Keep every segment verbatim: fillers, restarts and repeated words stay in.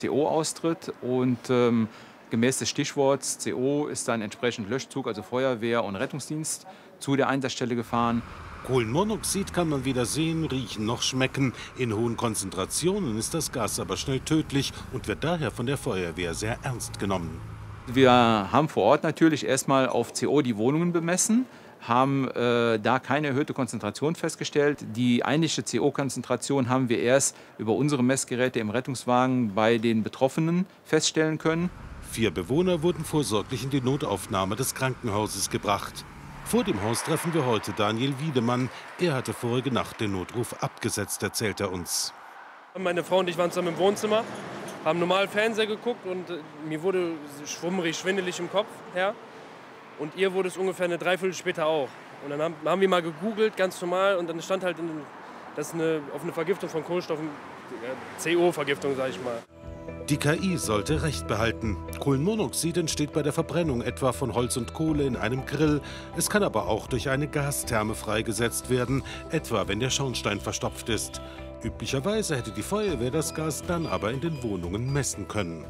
C O austritt und ähm, gemäß des Stichworts C O ist dann entsprechend Löschzug, also Feuerwehr und Rettungsdienst, zu der Einsatzstelle gefahren. Kohlenmonoxid kann man weder sehen, riechen noch schmecken. In hohen Konzentrationen ist das Gas aber schnell tödlich und wird daher von der Feuerwehr sehr ernst genommen. Wir haben vor Ort natürlich erstmal auf C O die Wohnungen bemessen, haben äh, da keine erhöhte Konzentration festgestellt. Die eigentliche C O-Konzentration haben wir erst über unsere Messgeräte im Rettungswagen bei den Betroffenen feststellen können. Vier Bewohner wurden vorsorglich in die Notaufnahme des Krankenhauses gebracht. Vor dem Haus treffen wir heute Daniel Wiedemann. Er hatte vorige Nacht den Notruf abgesetzt, erzählt er uns. Meine Frau und ich waren zusammen im Wohnzimmer, haben normal Fernseher geguckt und äh, mir wurde schwummrig, schwindelig im Kopf her. Und ihr wurde es ungefähr eine Dreiviertel später auch. Und dann haben, haben wir mal gegoogelt, ganz normal, und dann stand halt, in, das ist eine, auf eine Vergiftung von Kohlenstoff, äh, C O-Vergiftung, sage ich mal. Die K I sollte Recht behalten. Kohlenmonoxid entsteht bei der Verbrennung etwa von Holz und Kohle in einem Grill. Es kann aber auch durch eine Gastherme freigesetzt werden, etwa wenn der Schornstein verstopft ist. Üblicherweise hätte die Feuerwehr das Gas dann aber in den Wohnungen messen können.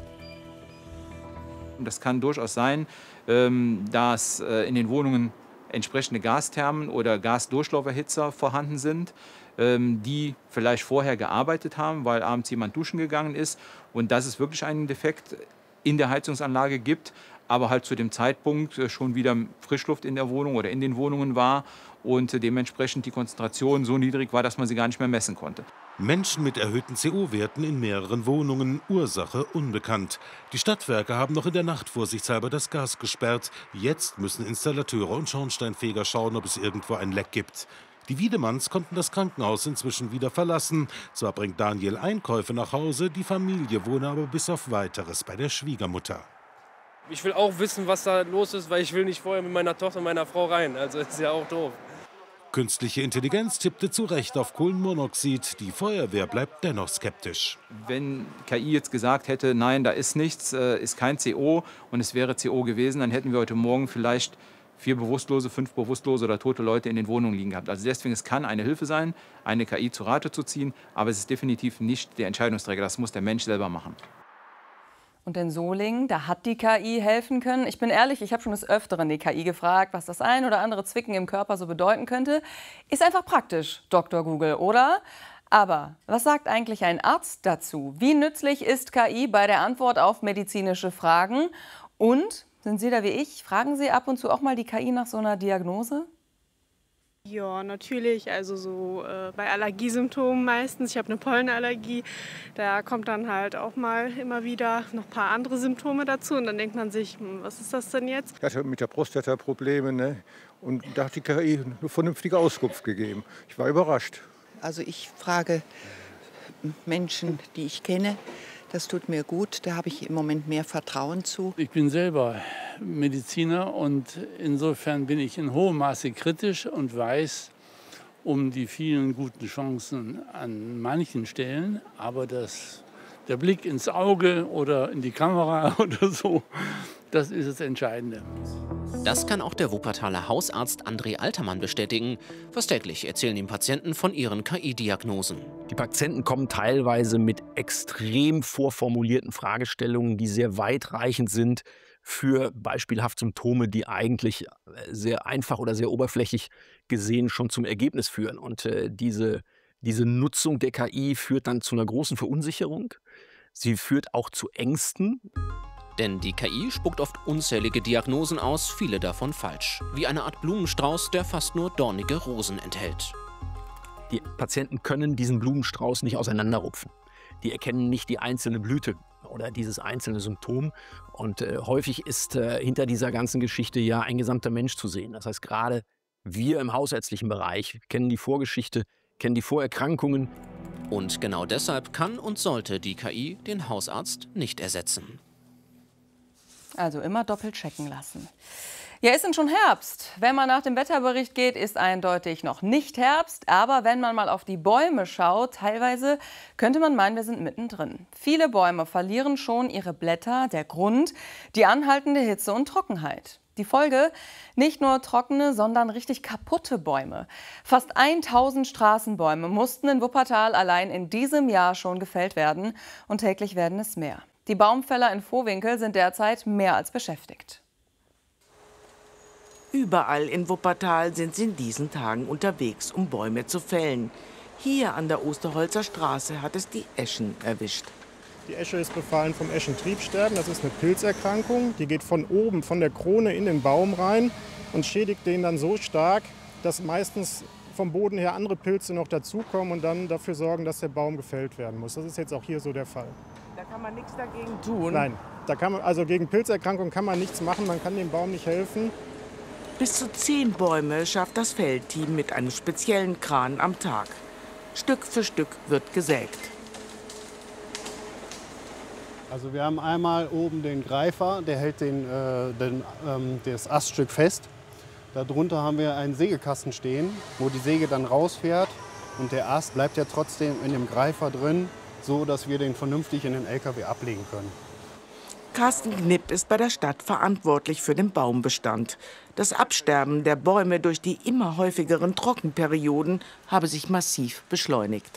Das kann durchaus sein, ähm, dass äh, in den Wohnungen entsprechende Gasthermen oder Gasdurchlauferhitzer vorhanden sind, ähm, die vielleicht vorher gearbeitet haben, weil abends jemand duschen gegangen ist und dass es wirklich einen Defekt in der Heizungsanlage gibt, aber halt zu dem Zeitpunkt schon wieder Frischluft in der Wohnung oder in den Wohnungen war und dementsprechend die Konzentration so niedrig war, dass man sie gar nicht mehr messen konnte. Menschen mit erhöhten C O-Werten in mehreren Wohnungen, Ursache unbekannt. Die Stadtwerke haben noch in der Nacht vorsichtshalber das Gas gesperrt. Jetzt müssen Installateure und Schornsteinfeger schauen, ob es irgendwo ein Leck gibt. Die Wiedemanns konnten das Krankenhaus inzwischen wieder verlassen. Zwar bringt Daniel Einkäufe nach Hause, die Familie wohne aber bis auf Weiteres bei der Schwiegermutter. Ich will auch wissen, was da los ist, weil ich will nicht vorher mit meiner Tochter und meiner Frau rein. Also ist ja auch doof. Künstliche Intelligenz tippte zu Recht auf Kohlenmonoxid. Die Feuerwehr bleibt dennoch skeptisch. Wenn K I jetzt gesagt hätte, nein, da ist nichts, äh, ist kein C O und es wäre C O gewesen, dann hätten wir heute Morgen vielleicht vier bewusstlose, fünf bewusstlose oder tote Leute in den Wohnungen liegen gehabt. Also deswegen, es kann eine Hilfe sein, eine K I zu Rate zu ziehen, aber es ist definitiv nicht der Entscheidungsträger. Das muss der Mensch selber machen. Und in Solingen, da hat die K I helfen können. Ich bin ehrlich, ich habe schon des Öfteren die K I gefragt, was das ein oder andere Zwicken im Körper so bedeuten könnte. Ist einfach praktisch, Doktor Google, oder? Aber was sagt eigentlich ein Arzt dazu? Wie nützlich ist K I bei der Antwort auf medizinische Fragen? Und, sind Sie da wie ich, fragen Sie ab und zu auch mal die K I nach so einer Diagnose? Ja, natürlich. Also so äh, bei Allergiesymptomen meistens. Ich habe eine Pollenallergie. Da kommt dann halt auch mal immer wieder noch ein paar andere Symptome dazu. Und dann denkt man sich, hm, was ist das denn jetzt? Ich hatte mit der Prostata Probleme, ne? Und da hat die K I eine vernünftige Auskunft gegeben. Ich war überrascht. Also ich frage Menschen, die ich kenne. Das tut mir gut, da habe ich im Moment mehr Vertrauen zu. Ich bin selber Mediziner und insofern bin ich in hohem Maße kritisch und weiß um die vielen guten Chancen an manchen Stellen. Aber das, der Blick ins Auge oder in die Kamera oder so, das ist das Entscheidende. Das kann auch der Wuppertaler Hausarzt André Altermann bestätigen. Fast täglich erzählen ihm Patienten von ihren K I-Diagnosen. Die Patienten kommen teilweise mit extrem vorformulierten Fragestellungen, die sehr weitreichend sind für beispielhaft Symptome, die eigentlich sehr einfach oder sehr oberflächlich gesehen schon zum Ergebnis führen. Und äh, diese, diese Nutzung der K I führt dann zu einer großen Verunsicherung. Sie führt auch zu Ängsten. Denn die K I spuckt oft unzählige Diagnosen aus, viele davon falsch. Wie eine Art Blumenstrauß, der fast nur dornige Rosen enthält. Die Patienten können diesen Blumenstrauß nicht auseinanderrupfen. Die erkennen nicht die einzelne Blüte oder dieses einzelne Symptom. Und äh, häufig ist äh, hinter dieser ganzen Geschichte ja ein gesamter Mensch zu sehen. Das heißt, gerade wir im hausärztlichen Bereich kennen die Vorgeschichte, kennen die Vorerkrankungen. Und genau deshalb kann und sollte die K I den Hausarzt nicht ersetzen. Also immer doppelt checken lassen. Ja, ist denn schon Herbst? Wenn man nach dem Wetterbericht geht, ist eindeutig noch nicht Herbst. Aber wenn man mal auf die Bäume schaut, teilweise könnte man meinen, wir sind mittendrin. Viele Bäume verlieren schon ihre Blätter, der Grund, die anhaltende Hitze und Trockenheit. Die Folge? Nicht nur trockene, sondern richtig kaputte Bäume. Fast tausend Straßenbäume mussten in Wuppertal allein in diesem Jahr schon gefällt werden. Und täglich werden es mehr. Die Baumfäller in Vohwinkel sind derzeit mehr als beschäftigt. Überall in Wuppertal sind sie in diesen Tagen unterwegs, um Bäume zu fällen. Hier an der Osterholzer Straße hat es die Eschen erwischt. Die Esche ist befallen vom Eschentriebsterben. Das ist eine Pilzerkrankung. Die geht von oben, von der Krone in den Baum rein und schädigt den dann so stark, dass meistens vom Boden her andere Pilze noch dazukommen und dann dafür sorgen, dass der Baum gefällt werden muss. Das ist jetzt auch hier so der Fall. Da kann man nichts dagegen tun? Nein, da kann man, also gegen Pilzerkrankungen kann man nichts machen. Man kann dem Baum nicht helfen. Bis zu zehn Bäume schafft das Fellteam mit einem speziellen Kran am Tag. Stück für Stück wird gesägt. Also wir haben einmal oben den Greifer, der hält den, äh, den, ähm, das Aststück fest. Darunter haben wir einen Sägekasten stehen, wo die Säge dann rausfährt. Und der Ast bleibt ja trotzdem in dem Greifer drin, so dass wir den vernünftig in den L K W ablegen können. Carsten Knipp ist bei der Stadt verantwortlich für den Baumbestand. Das Absterben der Bäume durch die immer häufigeren Trockenperioden habe sich massiv beschleunigt.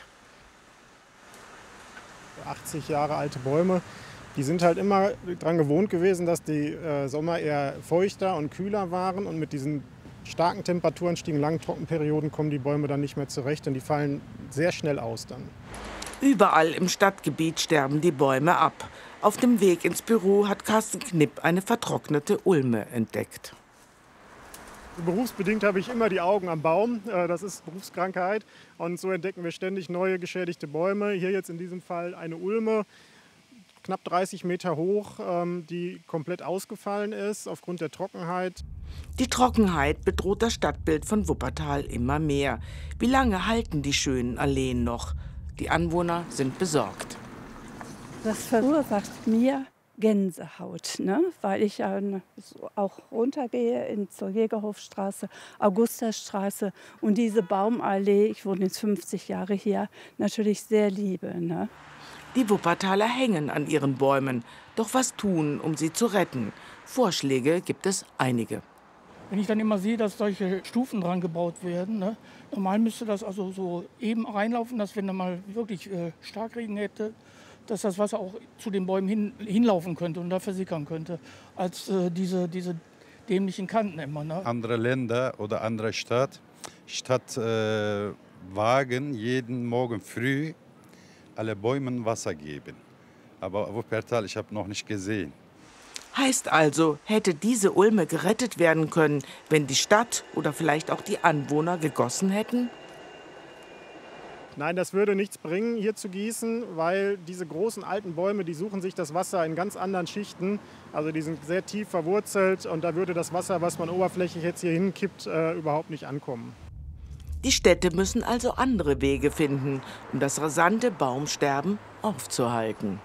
achtzig Jahre alte Bäume, die sind halt immer daran gewohnt gewesen, dass die äh, Sommer eher feuchter und kühler waren. Und mit diesen starken Temperaturanstiegen, langen Trockenperioden kommen die Bäume dann nicht mehr zurecht und die fallen sehr schnell aus dann. Überall im Stadtgebiet sterben die Bäume ab. Auf dem Weg ins Büro hat Carsten Knipp eine vertrocknete Ulme entdeckt. Berufsbedingt habe ich immer die Augen am Baum. Das ist Berufskrankheit. Und so entdecken wir ständig neue geschädigte Bäume. Hier jetzt in diesem Fall eine Ulme, knapp dreißig Meter hoch, die komplett ausgefallen ist aufgrund der Trockenheit. Die Trockenheit bedroht das Stadtbild von Wuppertal immer mehr. Wie lange halten die schönen Alleen noch? Die Anwohner sind besorgt. Das verursacht mir Gänsehaut, ne? Weil ich ja auch runtergehe in zur Jägerhofstraße, Augustastraße und diese Baumallee, ich wohne jetzt fünfzig Jahre hier, natürlich sehr liebe. Ne? Die Wuppertaler hängen an ihren Bäumen. Doch was tun, um sie zu retten? Vorschläge gibt es einige. Wenn ich dann immer sehe, dass solche Stufen dran gebaut werden, ne? Normal müsste das also so eben reinlaufen, dass wenn da mal wirklich äh, Starkregen hätte, dass das Wasser auch zu den Bäumen hin, hinlaufen könnte und da versickern könnte, als äh, diese, diese dämlichen Kanten immer. Ne? Andere Länder oder andere Stadt, statt äh, Wagen jeden Morgen früh alle Bäumen Wasser geben. Aber Wuppertal, ich habe noch nicht gesehen. Heißt also, hätte diese Ulme gerettet werden können, wenn die Stadt oder vielleicht auch die Anwohner gegossen hätten? Nein, das würde nichts bringen, hier zu gießen, weil diese großen alten Bäume, die suchen sich das Wasser in ganz anderen Schichten. Also die sind sehr tief verwurzelt und da würde das Wasser, was man oberflächlich jetzt hier hinkippt, äh, überhaupt nicht ankommen. Die Städte müssen also andere Wege finden, um das rasante Baumsterben aufzuhalten.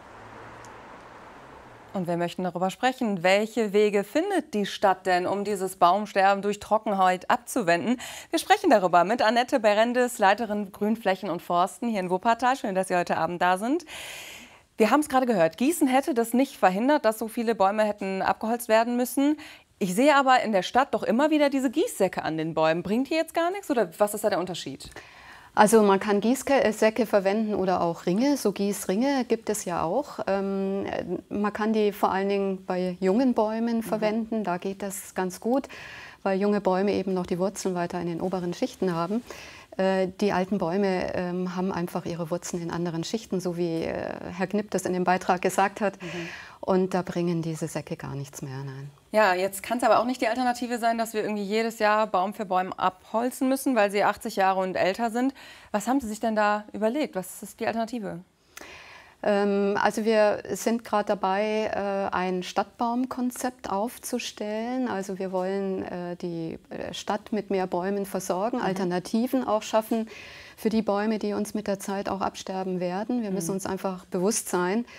Und wir möchten darüber sprechen, welche Wege findet die Stadt denn, um dieses Baumsterben durch Trockenheit abzuwenden? Wir sprechen darüber mit Annette Berendes, Leiterin Grünflächen und Forsten hier in Wuppertal. Schön, dass Sie heute Abend da sind. Wir haben es gerade gehört, Gießen hätte das nicht verhindert, dass so viele Bäume hätten abgeholzt werden müssen. Ich sehe aber in der Stadt doch immer wieder diese Gießsäcke an den Bäumen. Bringt die jetzt gar nichts oder was ist da der Unterschied? Also man kann Gießsäcke verwenden oder auch Ringe, so Gießringe gibt es ja auch. Ähm, man kann die vor allen Dingen bei jungen Bäumen mhm. verwenden, da geht das ganz gut, weil junge Bäume eben noch die Wurzeln weiter in den oberen Schichten haben. Äh, die alten Bäume ähm, haben einfach ihre Wurzeln in anderen Schichten, so wie äh, Herr Knipp das in dem Beitrag gesagt hat. Mhm. Und da bringen diese Säcke gar nichts mehr, nein. Ja, jetzt kann es aber auch nicht die Alternative sein, dass wir irgendwie jedes Jahr Baum für Baum abholzen müssen, weil sie achtzig Jahre und älter sind. Was haben Sie sich denn da überlegt? Was ist die Alternative? Ähm, also wir sind gerade dabei, äh, ein Stadtbaumkonzept aufzustellen. Also wir wollen äh, die Stadt mit mehr Bäumen versorgen, mhm. Alternativen auch schaffen für die Bäume, die uns mit der Zeit auch absterben werden. Wir mhm. müssen uns einfach bewusst sein,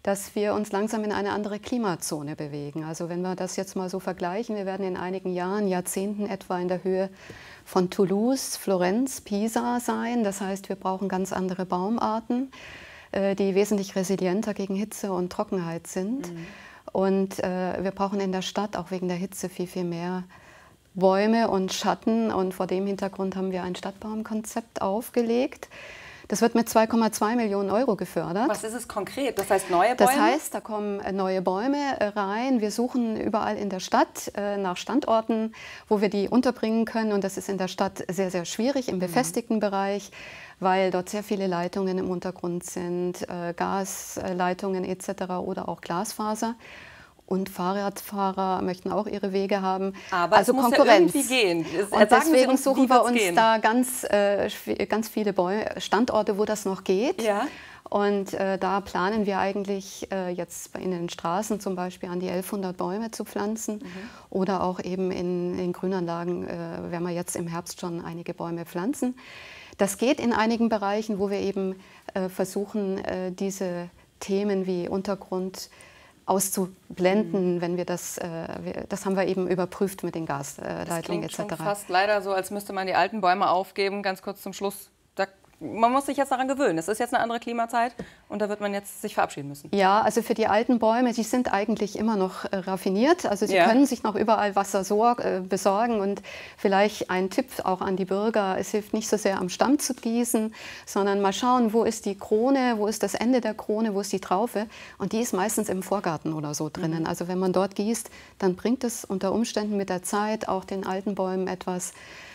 dass wir uns langsam in eine andere Klimazone bewegen. Also wenn wir das jetzt mal so vergleichen, wir werden in einigen Jahren, Jahrzehnten etwa in der Höhe von Toulouse, Florenz, Pisa sein. Das heißt, wir brauchen ganz andere Baumarten, die wesentlich resilienter gegen Hitze und Trockenheit sind. Mhm. Und äh, wir brauchen in der Stadt auch wegen der Hitze viel, viel mehr Bäume und Schatten. Und vor dem Hintergrund haben wir ein Stadtbaumkonzept aufgelegt. Das wird mit zwei Komma zwei Millionen Euro gefördert. Was ist es konkret? Das heißt neue Bäume? Das heißt, da kommen neue Bäume rein. Wir suchen überall in der Stadt äh, nach Standorten, wo wir die unterbringen können. Und das ist in der Stadt sehr, sehr schwierig, im befestigten mhm. Bereich, weil dort sehr viele Leitungen im Untergrund sind, äh, Gasleitungen et cetera oder auch Glasfaser. Und Fahrradfahrer möchten auch ihre Wege haben. Aber also es muss Konkurrenz. Ja irgendwie gehen. Und deswegen uns, suchen wir uns gehen? da ganz, äh, ganz viele Bäume, Standorte, wo das noch geht. Ja. Und äh, da planen wir eigentlich äh, jetzt in den Straßen zum Beispiel an die elfhundert Bäume zu pflanzen. Mhm. Oder auch eben in, in Grünanlagen äh, werden wir jetzt im Herbst schon einige Bäume pflanzen. Das geht in einigen Bereichen, wo wir eben äh, versuchen, äh, diese Themen wie Untergrund auszublenden, mhm. wenn wir das, äh, wir, das haben wir eben überprüft mit den Gasleitungen et cetera. Das klingt schon fast leider so, als müsste man die alten Bäume aufgeben. Ganz kurz zum Schluss. Da, man muss sich jetzt daran gewöhnen. Es ist jetzt eine andere Klimazeit und da wird man jetzt sich verabschieden müssen. Ja, also für die alten Bäume, die sind eigentlich immer noch äh, raffiniert. Also sie ja. können sich noch überall Wasser sorg, äh, besorgen. Und vielleicht ein Tipp auch an die Bürger, es hilft nicht so sehr am Stamm zu gießen, sondern mal schauen, wo ist die Krone, wo ist das Ende der Krone, wo ist die Traufe. Und die ist meistens im Vorgarten oder so drinnen. Mhm. Also wenn man dort gießt, dann bringt es unter Umständen mit der Zeit auch den alten Bäumen etwas.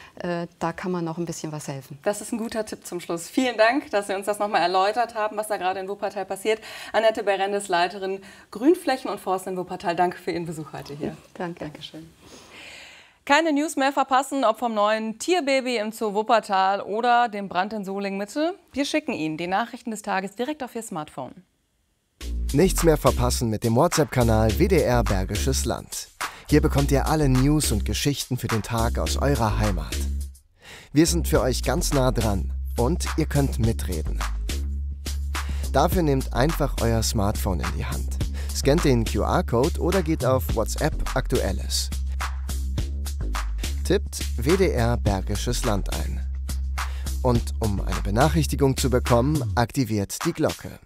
Da kann man noch ein bisschen was helfen. Das ist ein guter Tipp zum Schluss. Vielen Dank, dass Sie uns das noch mal erläutert haben, was da gerade in Wuppertal passiert. Annette Berendes, Leiterin Grünflächen und Forst in Wuppertal. Danke für Ihren Besuch heute hier. Danke. Dankeschön. Keine News mehr verpassen, ob vom neuen Tierbaby im Zoo Wuppertal oder dem Brand in Solingen-Mitte. Wir schicken Ihnen die Nachrichten des Tages direkt auf Ihr Smartphone. Nichts mehr verpassen mit dem WhatsApp-Kanal W D R Bergisches Land. Hier bekommt ihr alle News und Geschichten für den Tag aus eurer Heimat. Wir sind für euch ganz nah dran und ihr könnt mitreden. Dafür nehmt einfach euer Smartphone in die Hand, scannt den Q R-Code oder geht auf WhatsApp Aktuelles. Tippt W D R Bergisches Land ein. Und um eine Benachrichtigung zu bekommen, aktiviert die Glocke.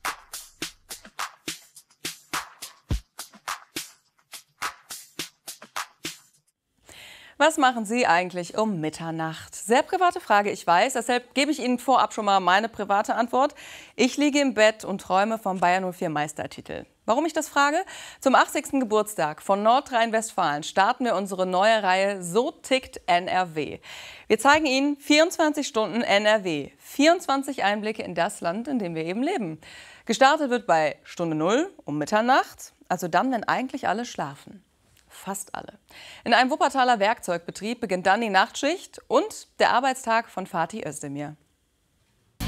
Was machen Sie eigentlich um Mitternacht? Sehr private Frage, ich weiß. Deshalb gebe ich Ihnen vorab schon mal meine private Antwort. Ich liege im Bett und träume vom Bayern null vier Meistertitel. Warum ich das frage? Zum achtzigsten Geburtstag von Nordrhein-Westfalen starten wir unsere neue Reihe So tickt N R W. Wir zeigen Ihnen vierundzwanzig Stunden N R W. vierundzwanzig Einblicke in das Land, in dem wir eben leben. Gestartet wird bei Stunde Null um Mitternacht, also dann, wenn eigentlich alle schlafen. Fast alle. In einem Wuppertaler Werkzeugbetrieb beginnt dann die Nachtschicht und der Arbeitstag von Fatih Özdemir.